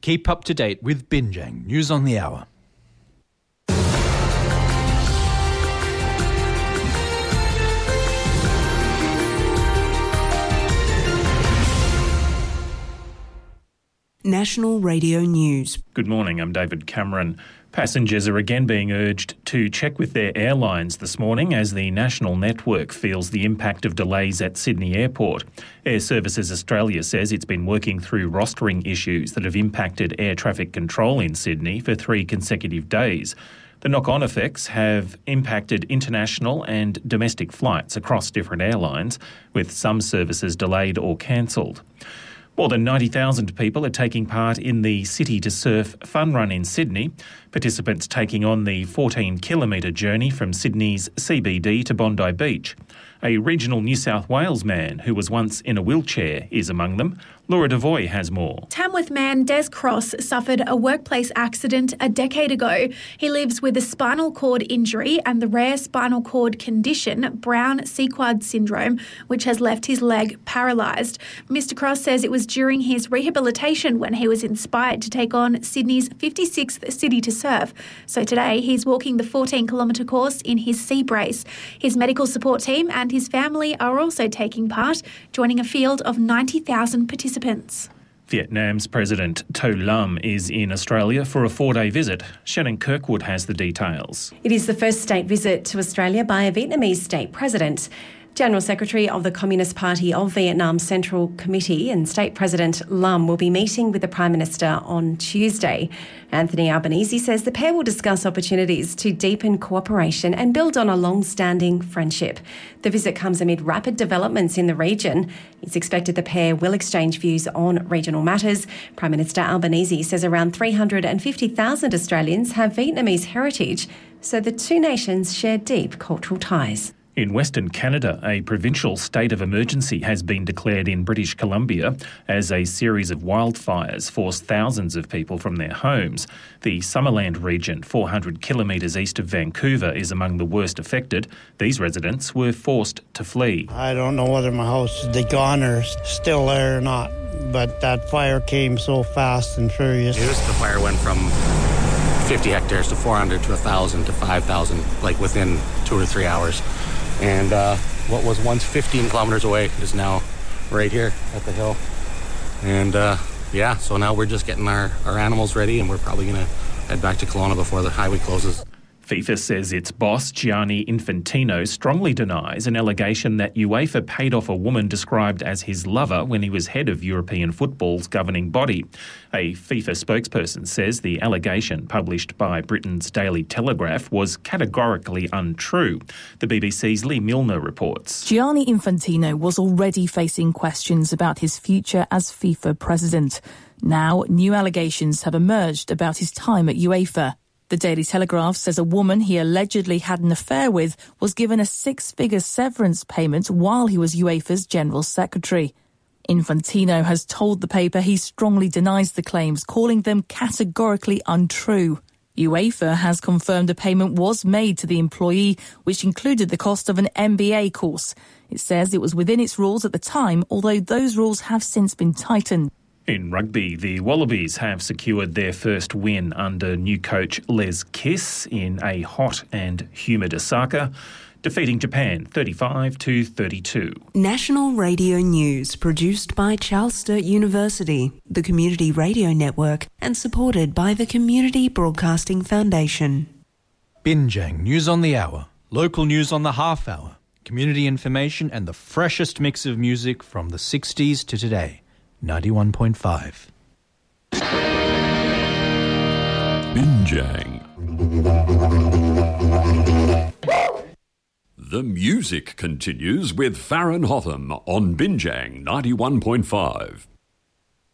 Keep up to date with Binjang News on the Hour. National Radio News. Good morning, I'm David Cameron. Passengers are again being urged to check with their airlines this morning as the national network feels the impact of delays at Sydney Airport. Air Services Australia says it's been working through rostering issues that have impacted air traffic control in Sydney for 3 consecutive days. The knock-on effects have impacted international and domestic flights across different airlines, with some services delayed or cancelled. More than 90,000 people are taking part in the City to Surf Fun Run in Sydney. Participants taking on the 14-kilometre journey from Sydney's CBD to Bondi Beach. A regional New South Wales man who was once in a wheelchair is among them. Laura Devoy has more. Tamworth man Des Cross suffered a workplace accident a decade ago. He lives with a spinal cord injury and the rare spinal cord condition, Brown-Séquard syndrome, which has left his leg paralysed. Mr Cross says it was during his rehabilitation when he was inspired to take on Sydney's 56th City to Surf. So today he's walking the 14-kilometre course in his sea brace. His medical support team and his family are also taking part, joining a field of 90,000 participants. Vietnam's President To Lam is in Australia for a 4-day visit. Shannon Kirkwood has the details. It is the first state visit to Australia by a Vietnamese state president. General Secretary of the Communist Party of Vietnam Central Committee and State President Lam will be meeting with the Prime Minister on Tuesday. Anthony Albanese says the pair will discuss opportunities to deepen cooperation and build on a long-standing friendship. The visit comes amid rapid developments in the region. It's expected the pair will exchange views on regional matters. Prime Minister Albanese says around 350,000 Australians have Vietnamese heritage, so the two nations share deep cultural ties. In Western Canada, a provincial state of emergency has been declared in British Columbia as a series of wildfires forced thousands of people from their homes. The Summerland region, 400 kilometres east of Vancouver, is among the worst affected. These residents were forced to flee. I don't know whether my house is gone or still there or not, but that fire came so fast and furious. The fire went from 50 hectares to 400 to 1,000 to 5,000, like within 2 or 3 hours. And what was once 15 kilometers away is now right here at the hill. And so now we're just getting our animals ready, and we're probably going to head back to Kelowna before the highway closes. FIFA says its boss, Gianni Infantino, strongly denies an allegation that UEFA paid off a woman described as his lover when he was head of European football's governing body. A FIFA spokesperson says the allegation, published by Britain's Daily Telegraph, was categorically untrue. The BBC's Lee Milner reports. Gianni Infantino was already facing questions about his future as FIFA president. Now, new allegations have emerged about his time at UEFA. The Daily Telegraph says a woman he allegedly had an affair with was given a 6-figure severance payment while he was UEFA's General Secretary. Infantino has told the paper he strongly denies the claims, calling them categorically untrue. UEFA has confirmed a payment was made to the employee, which included the cost of an MBA course. It says it was within its rules at the time, although those rules have since been tightened. In rugby, the Wallabies have secured their first win under new coach Les Kiss in a hot and humid Osaka, defeating Japan 35-32. National Radio News, produced by Charles Sturt University, the Community Radio Network, and supported by the Community Broadcasting Foundation. Binjang News on the Hour, local news on the half hour, community information and the freshest mix of music from the 60s to today. 91.5. Binjang. The music continues with Farron Hotham on Binjang 91.5.